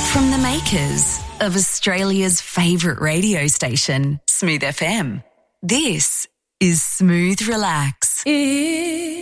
From the makers of Australia's favourite radio station, Smooth FM, this is Smooth Relax.